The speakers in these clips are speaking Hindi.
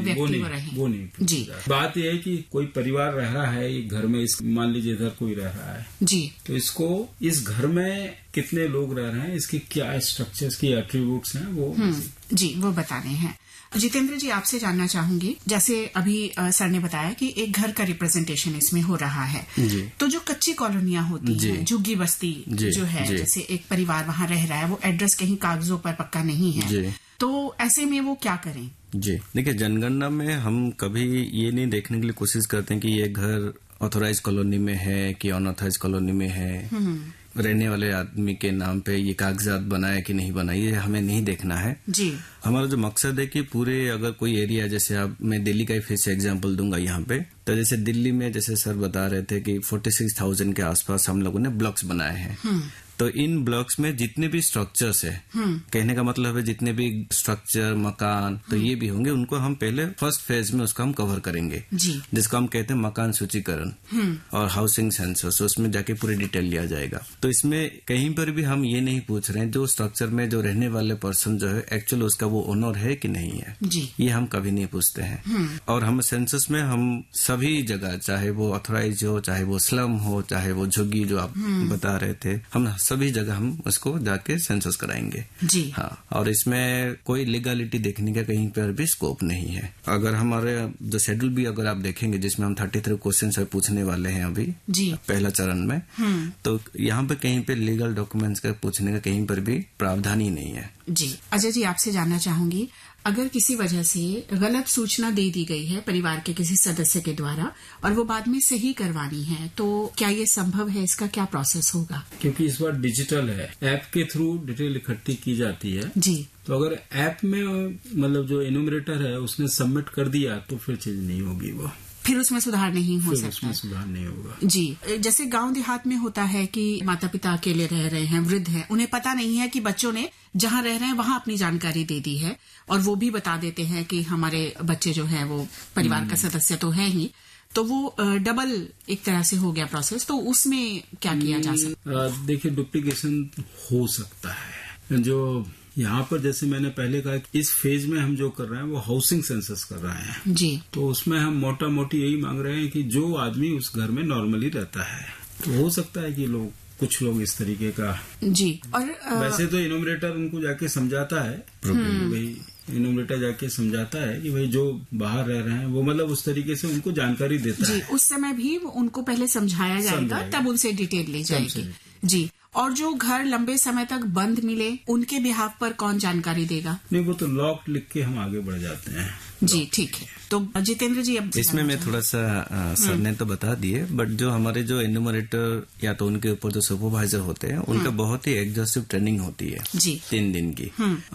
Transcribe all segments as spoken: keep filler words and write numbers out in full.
व्यक्ति वो नहीं, वो रहे वो नहीं जी। बात यह है कि कोई परिवार रह रहा है एक घर में, इस मान लीजिए इधर कोई रह रहा है जी, तो इसको इस घर में कितने लोग रह रहे हैं, इसकी क्या स्ट्रक्चर्स की एट्रीब्यूट्स हैं वो जी वो बता रहे हैं। जितेंद्र जी, आपसे जानना चाहूंगी, जैसे अभी आ, सर ने बताया कि एक घर का रिप्रेजेंटेशन इसमें हो रहा है जी। तो जो कच्ची कॉलोनियां होती हैं, झुग्गी बस्ती जो है, जैसे एक परिवार वहां रह रहा है, वो एड्रेस कहीं कागजों पर पक्का नहीं है जी। तो ऐसे में वो क्या करें? जी देखिए, जनगणना में हम कभी ये नहीं देखने के लिए कोशिश करते हैं कि ये घर ऑथोराइज कॉलोनी में है कि अनऑथोराइज कॉलोनी में है, रहने वाले आदमी के नाम पे ये कागजात बनाए कि नहीं बनाए, ये हमें नहीं देखना है जी। हमारा जो मकसद है कि पूरे अगर कोई एरिया, जैसे आप, मैं दिल्ली का ही फिर से एग्जांपल दूंगा यहाँ पे, तो जैसे दिल्ली में जैसे सर बता रहे थे कि छियालीस हज़ार के आसपास हम लोगों ने ब्लॉक्स बनाए हैं। तो इन ब्लॉक्स में जितने भी स्ट्रक्चर्स है, कहने का मतलब है जितने भी स्ट्रक्चर मकान तो ये भी होंगे, उनको हम पहले फर्स्ट फेज में उसको हम कवर करेंगे जी। जिसको हम कहते हैं मकान सूचीकरण और हाउसिंग सेंसस, उसमें जाके पूरी डिटेल लिया जाएगा। तो इसमें कहीं पर भी हम ये नहीं पूछ रहे हैं जो स्ट्रक्चर में जो रहने वाले पर्सन जो है एक्चुअल उसका वो ओनर है कि नहीं है जी। ये हम कभी नहीं पूछते हैं। और हम सेंसस में हम सभी जगह, चाहे वो ऑथोराइज हो, चाहे वो स्लम हो, चाहे वो झुग्गी जो आप बता रहे थे, हम सभी जगह हम उसको जाके सेंसस कराएंगे जी। हाँ, और इसमें कोई लीगलिटी देखने का कहीं पर भी स्कोप नहीं है। अगर हमारे जो शेड्यूल भी अगर आप देखेंगे जिसमें हम थर्टी थ्री क्वेश्चन पूछने वाले हैं अभी जी। पहला चरण में, तो यहाँ पे कहीं पे लीगल डॉक्यूमेंट्स का पूछने का कहीं पर भी प्रावधान ही नहीं है जी। अजय जी, आपसे जानना चाहूंगी, अगर किसी वजह से गलत सूचना दे दी गई है परिवार के किसी सदस्य के द्वारा और वो बाद में सही करवानी है, तो क्या ये संभव है? इसका क्या प्रोसेस होगा? क्योंकि इस बार डिजिटल है, ऐप के थ्रू डिटेल इकट्ठी की जाती है जी। तो अगर ऐप में मतलब जो एनुमरेटर है उसने सबमिट कर दिया तो फिर चीज नहीं होगी, वो फिर उसमें सुधार नहीं हो सकता। उसमें सुधार नहीं होगा जी। जैसे गांव देहात में होता है कि माता पिता अकेले रह रहे हैं, वृद्ध हैं, उन्हें पता नहीं है कि बच्चों ने जहां रह रहे हैं वहां अपनी जानकारी दे दी है और वो भी बता देते हैं कि हमारे बच्चे जो है वो परिवार का सदस्य तो है ही, तो वो डबल एक तरह से हो गया प्रोसेस। तो उसमें क्या किया जा सकता है? देखिए, डुप्लीकेशन हो सकता है। जो यहाँ पर जैसे मैंने पहले कहा कि इस फेज में हम जो कर रहे हैं वो हाउसिंग सेंसस कर रहे हैं जी। तो उसमें हम मोटा मोटी यही मांग रहे हैं कि जो आदमी उस घर में नॉर्मली रहता है, तो हो सकता है कि लोग कुछ लोग इस तरीके का जी। और आ... वैसे तो इनोमरेटर उनको जाके समझाता है, भाई इनोमरेटर जाके समझाता है कि भाई जो बाहर रह रहे हैं वो मतलब उस तरीके से उनको जानकारी देता जी, है। उस समय भी उनको पहले समझाया जाएगा, तब उनसे डिटेल ली जाएगी जी। और जो घर लंबे समय तक बंद मिले उनके बिहाफ पर कौन जानकारी देगा? नहीं, वो तो लॉक लिख के हम आगे बढ़ जाते हैं जी। ठीक है। तो जितेंद्र जी, अब इसमें मैं थोड़ा सा आ, सर ने तो बता दिए, बट जो हमारे जो एन्यूमरेटर या तो उनके ऊपर जो सुपरवाइजर होते हैं उनका बहुत ही एग्जॉस्टिव ट्रेनिंग होती है जी। तीन दिन की।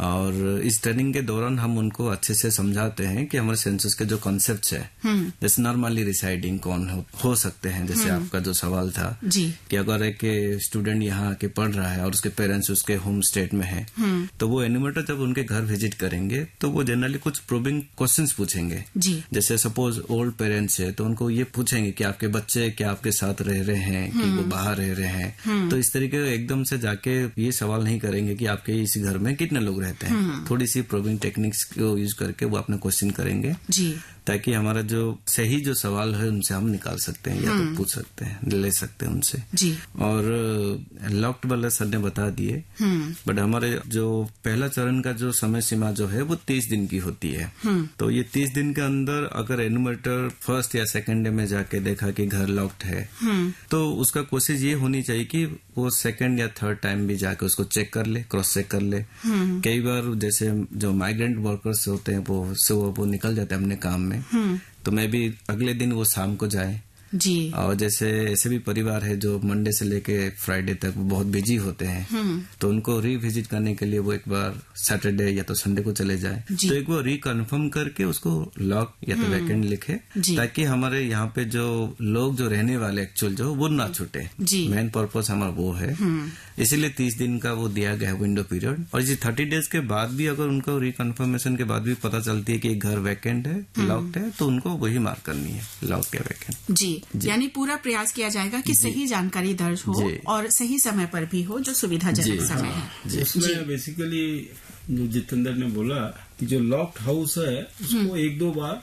और इस ट्रेनिंग के दौरान हम उनको अच्छे से समझाते हैं कि हमारे सेंसस के जो कॉन्सेप्ट है, जैसे नॉर्मली रिसाइडिंग कौन हो, हो सकते हैं, जैसे आपका जो सवाल था जी। कि अगर एक स्टूडेंट यहाँ आके पढ़ रहा है और उसके पेरेंट्स उसके होम स्टेट में है, तो वो एन्यूमरेटर जब उनके घर विजिट करेंगे तो वो जनरली कुछ प्रोबिंग क्वेश्चंस पूछेंगे जी। जैसे सपोज ओल्ड पेरेंट्स है तो उनको ये पूछेंगे कि आपके बच्चे क्या आपके साथ रह रहे हैं कि वो बाहर रह रहे हैं। तो इस तरीके एकदम से जाके ये सवाल नहीं करेंगे कि आपके इस घर में कितने लोग रहते हैं, थोड़ी सी प्रोबिंग टेक्निक्स को यूज करके वो अपना क्वेश्चन करेंगे जी। ताकि हमारा जो सही जो सवाल है उनसे हम निकाल सकते हैं या तो पूछ सकते हैं, ले सकते हैं उनसे जी। और लॉक्ड वाला सर ने बता दिए, बट हमारे जो पहला चरण का जो समय सीमा जो है वो तीस दिन की होती है। तो ये तीस दिन के अंदर अगर एन्यूमरेटर फर्स्ट या सेकंड डे में जाके देखा कि घर लॉक्ड है, तो उसका कोशिश ये होनी चाहिए कि वो सेकंड या थर्ड टाइम भी जाके उसको चेक कर ले, क्रॉस चेक कर ले। कई बार जैसे जो माइग्रेंट वर्कर्स होते हैं वो सुबह वो निकल जाते हैं अपने काम में, तो मैं भी अगले दिन वो शाम को जाए जी। और जैसे ऐसे भी परिवार है जो मंडे से लेके फ्राइडे तक बहुत बिजी होते हैं, तो उनको रीविजिट करने के लिए वो एक बार सैटरडे या तो संडे को चले जाए, तो एक बार रिकन्फर्म करके उसको लॉक या तो वैकेंट लिखे, ताकि हमारे यहाँ पे जो लोग जो रहने वाले एक्चुअल जो वो ना छूटे। मेन पर्पस हमारा वो है, इसीलिए तीस दिन का वो दिया गया है विंडो पीरियड। और इसी थर्टी डेज के बाद भी अगर उनको रिकन्फर्मेशन के बाद भी पता चलती है कि घर वैकेंट है, लॉक्ड है, तो उनको वही मार्क करनी है, लॉक्ड या वैकेंट जी। यानी पूरा प्रयास किया जाएगा कि सही जानकारी दर्ज हो और सही समय पर भी हो, जो सुविधाजनक समय है। इसमें बेसिकली जो जितेंद्र ने बोला कि जो लॉक्ड हाउस है उसको एक दो बार